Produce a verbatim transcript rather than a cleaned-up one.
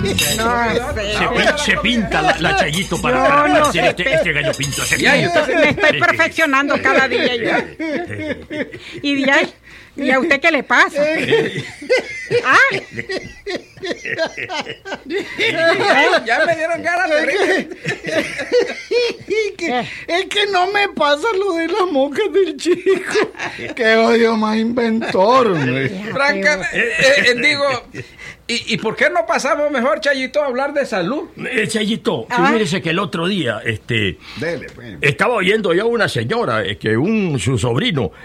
No, se, pin, se pinta la, la Chayito para, para, para no, hacer este, pe... este gallo pinto. Se ya, yo me estoy perfeccionando cada día yo. Y ya, ¿y a usted qué le pasa? ¿Ah? ya, ya me dieron ganas de reír. que, es que no me pasa lo de las moscas del chico. Qué odio más inventor. Franca, eh, eh, digo, ¿y, ¿y por qué no pasamos mejor, Chayito, a hablar de salud? Eh, Chayito, fíjese que el otro día este, Dele, pues. estaba oyendo yo a una señora eh, que un su sobrino